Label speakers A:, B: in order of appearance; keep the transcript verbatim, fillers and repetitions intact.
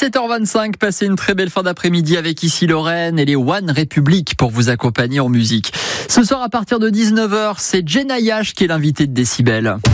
A: dix-sept heures vingt-cinq, passez une très belle fin d'après-midi avec ici Lorraine et les One République pour vous accompagner en musique. Ce soir à partir de dix-neuf heures, c'est Jenna Yash qui est l'invité de Décibel.